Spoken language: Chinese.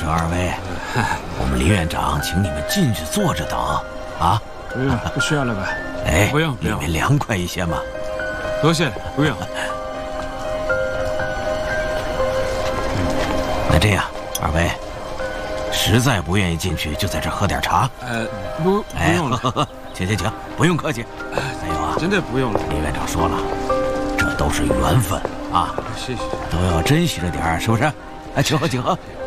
这二位，我们林院长请你们进去坐着等啊。 不用，不需要了吧？ 哎， 不用， 里面凉快一些嘛。 多谢，不用。 那这样，二位实在不愿意进去，就在这喝点茶。 不用了。 喝，请，不用客气。还有啊， 真的不用了。 林院长说了，这都是缘分啊， 谢谢， 都要珍惜着点儿，是不是？哎，请喝。